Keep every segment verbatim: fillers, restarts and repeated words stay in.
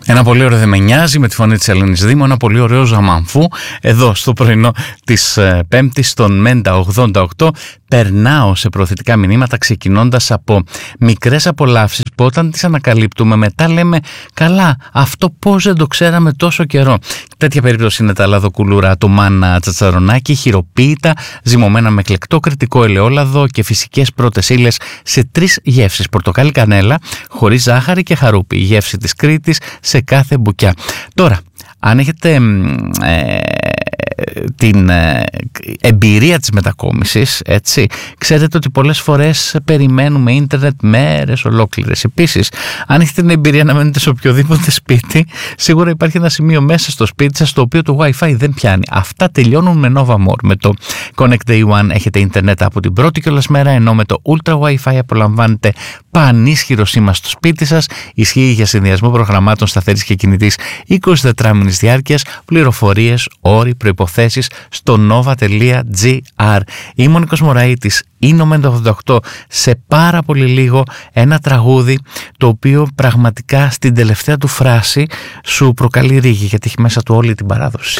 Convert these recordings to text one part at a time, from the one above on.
Ένα πολύ ωραίο «Δεν με νοιάζει» με τη φωνή της Ελένης Δήμου, ένα πολύ ωραίο «Ζαμανφού» εδώ στο πρωινό της ε, Πέμπτης στον Μέντα ογδόντα οκτώ. Περνάω σε προωθητικά μηνύματα ξεκινώντας από μικρές απολαύσεις που όταν τις ανακαλύπτουμε μετά λέμε «καλά, αυτό πώς δεν το ξέραμε τόσο καιρό». Τέτοια περίπτωση είναι τα λαδοκουλούρα του Μάνα Τσατσαρονάκη, χειροποίητα, ζυμωμένα με εκλεκτό κρητικό ελαιόλαδο και φυσικές πρώτες ύλες σε τρεις γεύσεις: πορτοκάλι κανέλα, χωρίς ζάχαρη και χαρούπι, η γεύση της Κρήτης σε κάθε μπουκιά. Τώρα, αν έχετε ε, την ε, εμπειρία της μετακόμισης, έτσι, ξέρετε ότι πολλές φορές περιμένουμε ίντερνετ μέρες ολόκληρες. Επίσης, αν έχετε την εμπειρία να μένετε σε οποιοδήποτε σπίτι, σίγουρα υπάρχει ένα σημείο μέσα στο σπίτι σας στο οποίο το Wi-Fi δεν πιάνει. Αυτά τελειώνουν με Nova More. Με το Connect Day One έχετε ίντερνετ από την πρώτη κιόλας μέρα, ενώ με το Ultra Wi-Fi απολαμβάνετε πανίσχυρο σήμα στο σπίτι σας. Ισχύει για συνδυασμό προγραμμάτων σταθερής και κινητής εικοσιτετράμινης διάρκειας. Πληροφορίες, όροι, προϋποθέσεις στο nova τελεία gr. Είμαι ο Νίκος Μωραΐτης, είναι ο Μέντα ογδόντα οκτώ. Σε πάρα πολύ λίγο ένα τραγούδι το οποίο πραγματικά στην τελευταία του φράση σου προκαλεί ρίγη, γιατί έχει μέσα του όλη την παράδοση.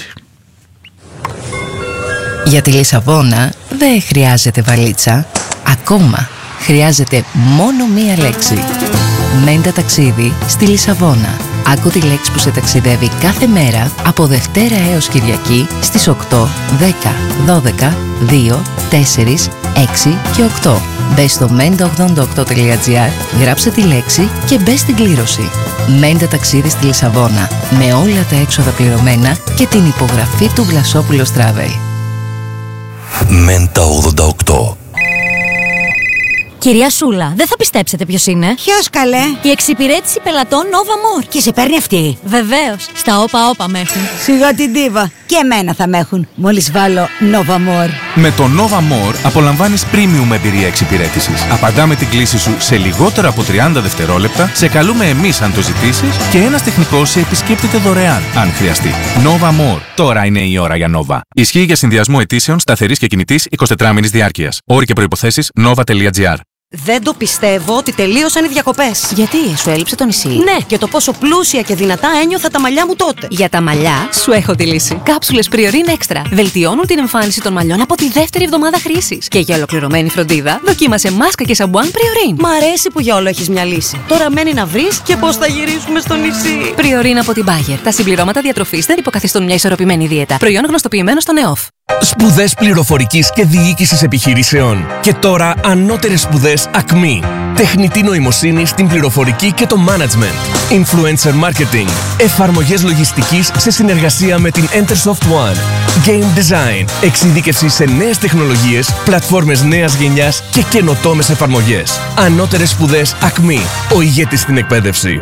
Για τη Λισαβόνα δεν χρειάζεται βαλίτσα. Ακόμα χρειάζεται μόνο μία λέξη. Μέντα ταξίδι στη Λισαβόνα. Άκου τη λέξη που σε ταξιδεύει κάθε μέρα από Δευτέρα έως Κυριακή στις οκτώ, δέκα, δώδεκα, δύο, τέσσερα, έξι και οκτώ. Μπες στο μέντα ογδόντα οκτώ τελεία gr, γράψε τη λέξη και μπες στην κλήρωση. Μέντα ταξίδι στη Λισαβόνα, με όλα τα έξοδα πληρωμένα και την υπογραφή του Βλασόπουλος Travel. Μέντα ογδόντα οκτώ. Κυρία Σούλα, δεν θα πιστέψετε ποιος είναι. Ποιος, καλέ? Η εξυπηρέτηση πελατών Nova More. Και σε παίρνει αυτή? Βεβαίως, στα όπα όπα με έχουν. Σιγά την ντίβα. Και εμένα θα με έχουν, μόλις βάλω Nova More. Με το Nova More απολαμβάνεις premium εμπειρία εξυπηρέτησης. Απαντάμε την κλήση σου σε λιγότερα από τριάντα δευτερόλεπτα, σε καλούμε εμείς αν το ζητήσεις και ένας τεχνικός σε επισκέπτεται δωρεάν, αν χρειαστεί. Nova More. Τώρα είναι η ώρα για Nova. Ισχύει για συνδυασμό αιτήσεων σταθερής και κινητής εικοσιτετράμινης διάρκειας. Όροι και προϋποθέσεις nova τελεία gr. Δεν το πιστεύω ότι τελείωσαν οι διακοπές. Γιατί, σου έλειψε το νησί? Ναι, και το πόσο πλούσια και δυνατά ένιωθα τα μαλλιά μου τότε. Για τα μαλλιά, σου έχω τη λύση. Κάψουλες Priorin Extra βελτιώνουν την εμφάνιση των μαλλιών από τη δεύτερη εβδομάδα χρήσης. Και για ολοκληρωμένη φροντίδα, δοκίμασε μάσκα και σαμπουάν Priorin. Μ' αρέσει που για όλο έχεις μια λύση. Τώρα μένει να βρεις και πώς θα γυρίσουμε στο νησί. Priorin από την Bayer. Τα συμπληρώματα διατροφής δεν υποκαθιστούν μια ισορροπημένη δίαιτα. Προϊόν γνωστοποιημένο στον ΕΟΦ. Σπουδές πληροφορικής και διοίκησης επιχειρήσεων. Και τώρα ανώτερες σπουδές Ακμή. Τεχνητή νοημοσύνη στην πληροφορική και το management. Influencer marketing. Εφαρμογές λογιστικής σε συνεργασία με την Entersoft One. Game design. Εξειδίκευση σε νέες τεχνολογίες, πλατφόρμες νέας γενιάς και καινοτόμες εφαρμογές. Ανώτερες σπουδές Ακμή. Ο ηγέτης στην εκπαίδευση.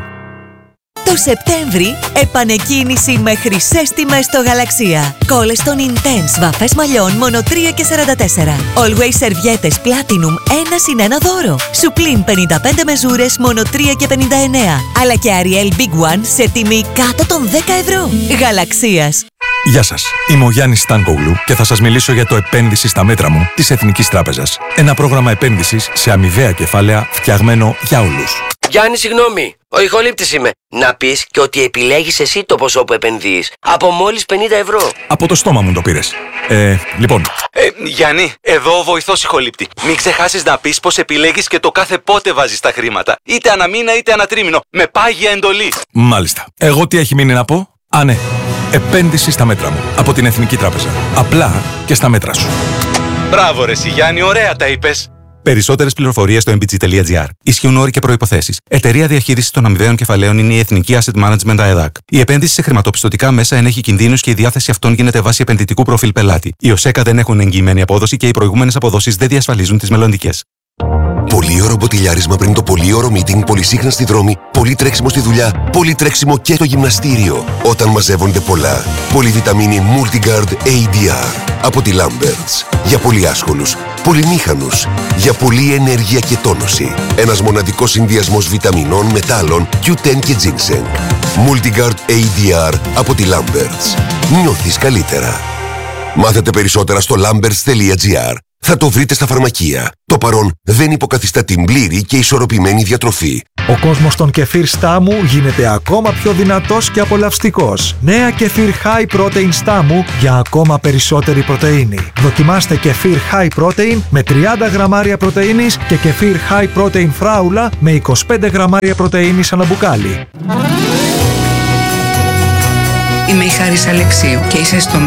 Το Σεπτέμβρη, επανεκκίνηση με χρυσές τιμές στο Γαλαξία. Κόλλες των Intense βαφές μαλλιών μόνο τρία και σαράντα τέσσερα. Always σερβιέτες Platinum ένα συν ένα δώρο. Supreme πενήντα πέντε μεζούρες μόνο τρία και πενήντα εννέα. Αλλά και Ariel Big One σε τιμή κάτω των δέκα ευρώ. Γαλαξίας. Γεια σας, είμαι ο Γιάννης Στάνκογλου και θα σας μιλήσω για το επένδυση στα μέτρα μου της Εθνικής Τράπεζας. Ένα πρόγραμμα επένδυσης σε αμοιβαία κεφάλαια φτιαγμένο για όλους. Γιάννη, συγγνώμη, ο ηχολήπτης είμαι. Να πεις και ότι επιλέγεις εσύ το ποσό που επενδύεις. Από μόλις πενήντα ευρώ. Από το στόμα μου το πήρες. Ε, λοιπόν. Ε, Γιάννη, εδώ ο βοηθός ηχολήπτη. Μην ξεχάσεις να πεις πως επιλέγεις και το κάθε πότε βάζεις τα χρήματα. Είτε ανά μήνα είτε ανά τρίμηνο. Με πάγια εντολή. Μάλιστα. Εγώ τι έχει μείνει να πω? Α, ναι. Επένδυση στα μέτρα μου. Από την Εθνική Τράπεζα. Απλά και στα μέτρα σου. Μπράβο ρε εσύ Γιάννη, ωραία τα είπες. Περισσότερες πληροφορίες στο εμ μπι τζι τελεία τζι άρ. Ισχύουν όροι και προϋποθέσεις. Εταιρεία διαχείρισης των αμοιβαίων κεφαλαίων είναι η Εθνική Asset Management ΑΕΔΑΚ. Η επένδυση σε χρηματοπιστωτικά μέσα ενέχει κινδύνους και η διάθεση αυτών γίνεται βάσει επενδυτικού προφίλ πελάτη. Οι ΟΣΕΚΑ δεν έχουν εγγυημένη απόδοση και οι προηγούμενες αποδόσεις δεν διασφαλίζουν τις μελλοντικές. Πολύωρο μποτιλιάρισμα πριν το πολύωρο meeting, πολυσύχνα στη δρόμη, πολύ τρέξιμο στη δουλειά, πολύ τρέξιμο και στο γυμναστήριο. Όταν μαζεύονται πολλά. Πολυβιταμίνη Multigard έι ντι αρ από τη Lamberts. Για πολύ άσχολους, πολυμήχανους, για πολλή ενέργεια και τόνωση. Ένας μοναδικός συνδυασμός βιταμινών, μετάλλων, κιου τεν και ginseng. Multigard έι ντι αρ από τη Lamberts. Νιώθεις καλύτερα. Μάθετε περισσότερα στο lamberts τελεία τζι άρ. θα το βρείτε στα φαρμακεία. Το παρόν δεν υποκαθιστά την πλήρη και ισορροπημένη διατροφή. Ο κόσμος των κεφίρ Στάμου γίνεται ακόμα πιο δυνατός και απολαυστικός. Νέα κεφίρ High Protein Στάμου για ακόμα περισσότερη πρωτεΐνη. Δοκιμάστε κεφίρ High Protein με τριάντα γραμμάρια πρωτεΐνης και κεφίρ High Protein Φράουλα με είκοσι πέντε γραμμάρια πρωτεΐνης ανά μπουκάλι. Είμαι η Χάρις Αλεξίου και είσαι στο